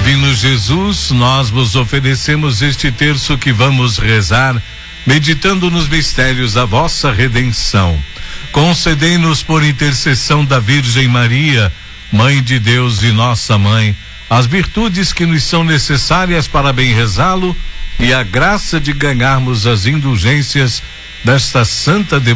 Divino Jesus, nós vos oferecemos este terço que vamos rezar, meditando nos mistérios da vossa redenção. Concedei-nos, por intercessão da Virgem Maria, Mãe de Deus e nossa Mãe, as virtudes que nos são necessárias para bem rezá-lo e a graça de ganharmos as indulgências desta santa devoção